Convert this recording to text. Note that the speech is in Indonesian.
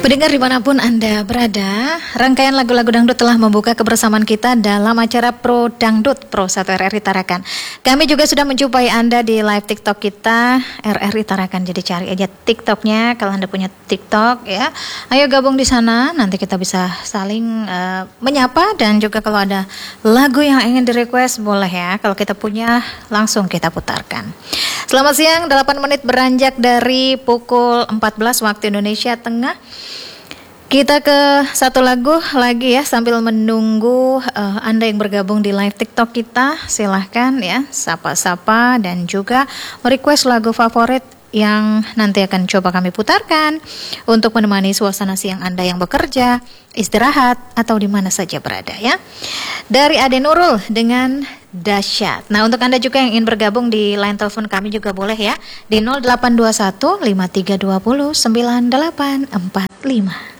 Pendengar dimanapun Anda berada, rangkaian lagu-lagu dangdut telah membuka kebersamaan kita dalam acara Pro Dangdut Pro 1 RRI Tarakan. Kami juga sudah menjumpai Anda di live TikTok kita RRI Tarakan. Jadi cari aja TikToknya kalau Anda punya TikTok ya. Ayo gabung di sana, nanti kita bisa saling menyapa, dan juga kalau ada lagu yang ingin di-request boleh ya. Kalau kita punya langsung kita putarkan. Selamat siang, 8 menit beranjak dari pukul 14 waktu Indonesia Tengah. Kita ke satu lagu lagi ya, sambil menunggu Anda yang bergabung di live TikTok kita. Silahkan ya, sapa-sapa dan juga request lagu favorit yang nanti akan coba kami putarkan untuk menemani suasana siang Anda yang bekerja, istirahat, atau di mana saja berada ya. Dari Ade Nurul dengan Dahsyat. Nah, untuk Anda juga yang ingin bergabung di line telepon kami juga boleh ya, di 0821 5320 9845.